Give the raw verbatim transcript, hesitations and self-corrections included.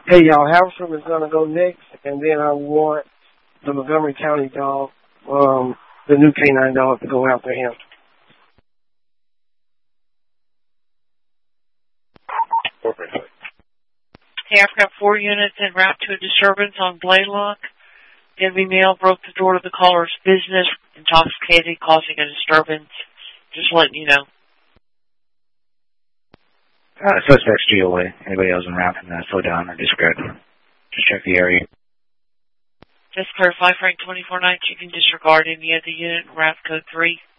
Hey, y'all, Halverson is going to go next, and then I want the Montgomery County dog, um, the new canine dog, to go after him. Hey, I've got four units en route to a disturbance on Blaylock. Enemy male broke the door to the caller's business, intoxicated, causing a disturbance. Just letting you know. Uh, suspect's G O A. Anybody else en route can uh, slow down or discard. Just check the area. Just clarify, Frank twenty-four nights, you can disregard any other unit in route code three.